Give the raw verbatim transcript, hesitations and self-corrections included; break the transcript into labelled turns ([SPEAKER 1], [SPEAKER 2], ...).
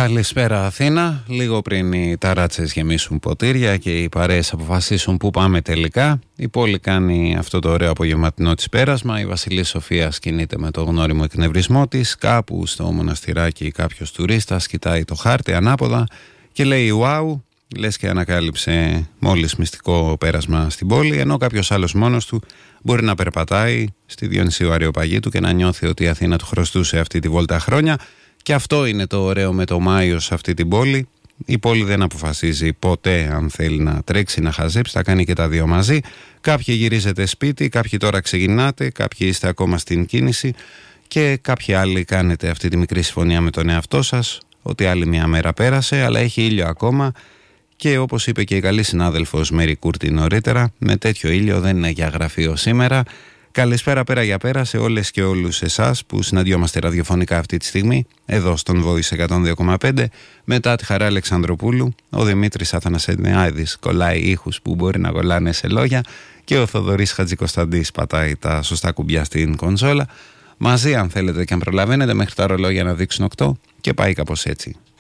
[SPEAKER 1] Καλησπέρα Αθήνα. Λίγο πριν οι ταράτσες γεμίσουν ποτήρια και οι παρέες αποφασίσουν πού πάμε τελικά, η πόλη κάνει αυτό το ωραίο απογευματινό της πέρασμα. Η Βασιλής Σοφίας κινείται με το γνώριμο εκνευρισμό της. Κάπου στο μοναστηράκι κάποιος τουρίστας κοιτάει το χάρτη ανάποδα και λέει «Wow», λες και ανακάλυψε μόλις μυστικό πέρασμα στην πόλη, ενώ κάποιος άλλος μόνος του μπορεί να περπατάει στη Διονυσίου Αριοπαγίτου και να νιώθει ότι η Αθήνα του χρωστούσε αυτή τη βόλτα χρόνια. Και αυτό είναι το ωραίο με το Μάιο σε αυτή την πόλη. Η πόλη δεν αποφασίζει ποτέ αν θέλει να τρέξει, να χαζέψει, θα κάνει και τα δύο μαζί. Κάποιοι γυρίζετε σπίτι, κάποιοι τώρα ξεκινάτε, κάποιοι είστε ακόμα στην κίνηση και κάποιοι άλλοι κάνετε αυτή τη μικρή συμφωνία με τον εαυτό σας, ότι άλλη μια μέρα πέρασε, αλλά έχει ήλιο ακόμα. Και όπως είπε και η καλή συνάδελφος Μέρη Κούρτη νωρίτερα, με τέτοιο ήλιο δεν είναι για γραφείο σήμερα. Καλησπέρα πέρα για πέρα σε όλες και όλους εσάς που συναντιόμαστε ραδιοφωνικά αυτή τη στιγμή, εδώ στον Voice εκατόν δύο κόμμα πέντε. Μετά τη Χαρά Αλεξανδροπούλου, ο Δημήτρης Αθανασενιάδης κολλάει ήχους που μπορεί να κολλάνε σε λόγια και ο Θοδωρής Χατζικοσταντής πατάει τα σωστά κουμπιά στην κονσόλα. Μαζί, αν θέλετε και αν προλαβαίνετε, μέχρι τα ρολόγια να δείξουν οκτώ και πάει κάπως έτσι.